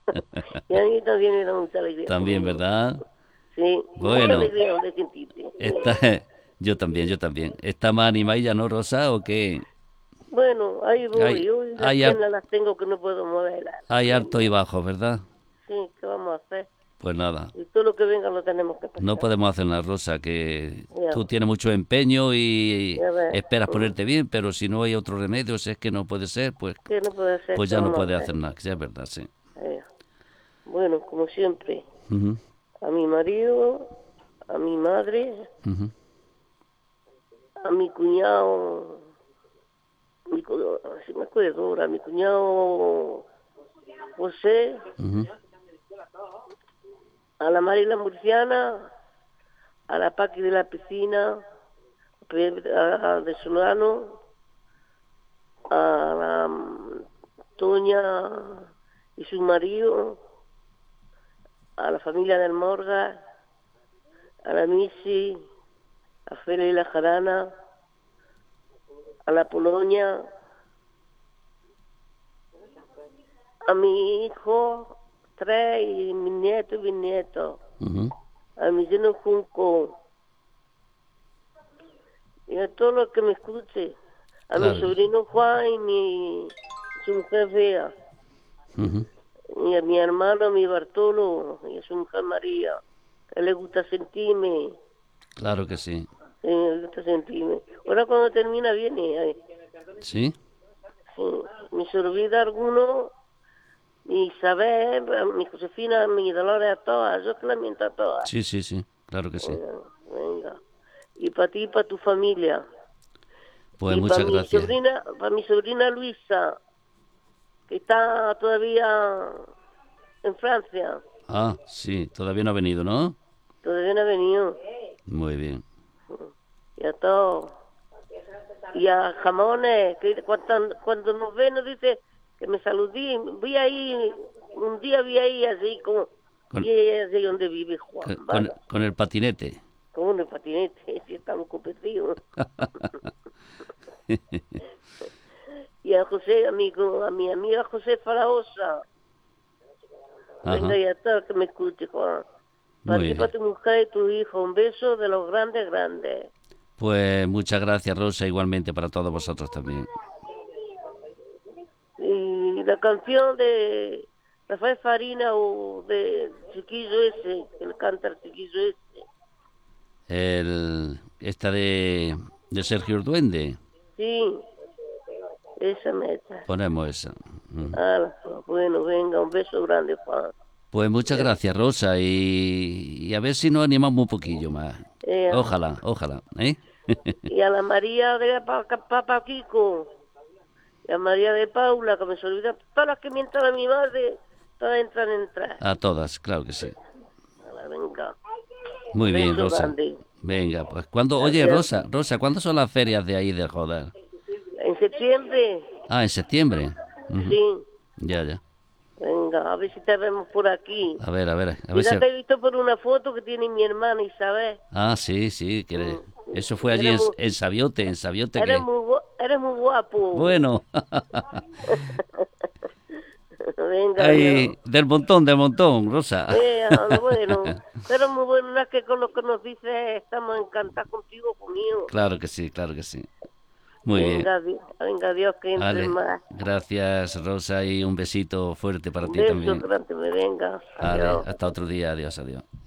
Y a mí también me da mucha alegría También, conmigo. ¿verdad? Sí, mucha Bueno, alegría de sentirte. está, yo también, yo también. ¿Está más animadilla, no, Rosa, o qué? Bueno, ahí Hay, voy. Hoy las hay, har- piernas las tengo que no puedo mover las hay alto y piernas. bajo, ¿verdad? Sí, ¿qué vamos a hacer? Pues nada, Y todo lo que venga lo tenemos que no pasar. podemos hacer nada, Rosa, que Ya, tú tienes mucho empeño y ya ves. esperas Mm. ponerte bien, pero si no hay otro remedio, si es que no puede ser, ¿Qué no puede ser? pues ¿Qué ya no vamos a puede hacer hacer? nada, que sea verdad, sí. Eh, bueno, como siempre, Ujú, a mi marido, a mi madre, ujú, a mi cuñado, si me acuerdo ahora, a mi cuñado José, ujú. a la Mari la Murciana, a la Paqui de la Piscina, a de Solano, a la Toña y su marido, a la familia del Morga, a la Missy, a Feli la Jarana, a la Polonia, a mi hijo, tres, y mi nieto y bisnieto, Ujú. a mi lleno Junco, y a todos los que me escuche, a mi Claro. sobrino Juan y su mujer Bea, Ujú. y a mi hermano, mi Bartolo, y a su mujer María, que le gusta sentirme, Claro que sí. le gusta sentirme. Ahora cuando termina viene, ¿Sí? sí, me se olvida alguno, mi Isabel, mi Josefina, mi Dolores, a todas, yo que la miento a todas. Sí, sí, sí. Claro que sí. Venga, venga. Y para ti y para tu familia. Pues Y muchas gracias. para mi sobrina Luisa, que está todavía en Francia, Ah, sí, todavía no ha venido, ¿no? todavía no ha venido. Muy bien. Y a todos. Y a Jamones, que cuando nos ve nos dice que me saludí. Vi ahí, un día vi ahí así como, Con, y es de donde vive Juan, con, ¿vale? con el patinete. Como en el patinete, si estamos competidos. Y a José, amigo, a mi amiga José Faraosa, venga Ajá. y a todos que me escuche, Juan. Para Muy ti, para bien. tu mujer y tu hijo, un beso de los grandes, grandes. Pues muchas gracias, Rosa, igualmente para todos vosotros también. Y la canción de Rafael Farina o de Chiquillo ese, que le canta el Chiquillo ese. Esta de Sergio Urduende. Sí, esa meta. Ponemos esa. Ujú. Ah, bueno, venga, un beso grande, Juan. Pues muchas Eh, gracias, Rosa, y a ver si nos animamos un poquillo más. eh, Ojalá, ojalá, ¿eh? y a la María de Papa Kiko, y a María de Paula, que me se olvida, todas las que mientan a mi madre, todas entran en entrar. A todas, claro que sí. Venga, Muy bien, beso Rosa. grande. Venga, pues cuando, oye, Adiós. Rosa, ¿cuándo son las ferias de ahí de Joder? En septiembre, Ah, en septiembre. Ujú. sí. Ya, ya. Venga, a ver si te vemos por aquí. A ver si... Mira, te he visto por una foto que tiene mi hermana Isabel. Ah, sí, sí, que eso fue Y allí en Sabiote que... eres muy guapo. Bueno, Venga, adiós. ay, del montón, Rosa. Bueno, pero muy bueno, no es que con lo que nos dices estamos encantados contigo, conmigo. Claro que sí, claro que sí. Muy bien. Venga, Dios, que entre Vale, más. gracias, Rosa, y un besito fuerte para Un ti beso también. grande, me venga. Vale, Adiós. hasta otro día, adiós, adiós.